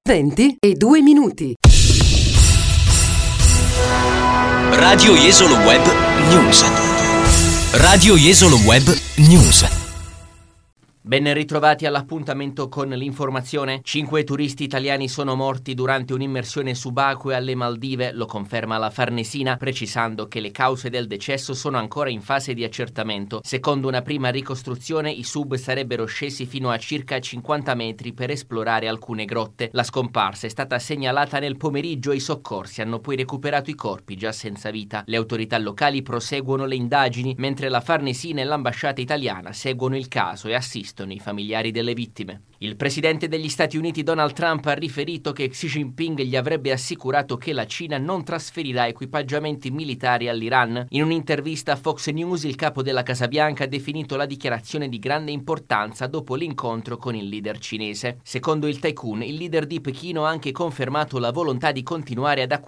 20:02. Radio Jesolo Web News. Radio Jesolo Web News. Ben ritrovati all'appuntamento con l'informazione. 5 turisti italiani sono morti durante un'immersione subacquea alle Maldive, lo conferma la Farnesina, precisando che le cause del decesso sono ancora in fase di accertamento. Secondo una prima ricostruzione, i sub sarebbero scesi fino a circa 50 metri per esplorare alcune grotte. La scomparsa è stata segnalata nel pomeriggio e i soccorsi hanno poi recuperato i corpi già senza vita. Le autorità locali proseguono le indagini, mentre la Farnesina e l'ambasciata italiana seguono il caso e assistono i familiari delle vittime. Il presidente degli Stati Uniti Donald Trump ha riferito che Xi Jinping gli avrebbe assicurato che la Cina non trasferirà equipaggiamenti militari all'Iran. In un'intervista a Fox News, il capo della Casa Bianca ha definito la dichiarazione di grande importanza dopo l'incontro con il leader cinese. Secondo il tycoon, il leader di Pechino ha anche confermato la volontà di continuare ad